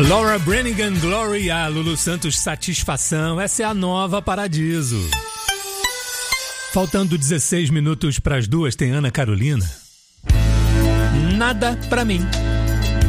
Laura Branigan, Gloria, Lulu Santos, Satisfação. Essa é a nova Paradiso. Faltando 16 minutos para as 2, tem Ana Carolina. Nada pra mim.